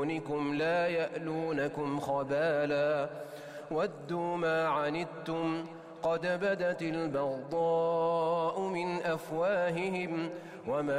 دونكم لا يألونكم خبالا ودوا ما عنتم قد بدت البغضاء من أفواههم وما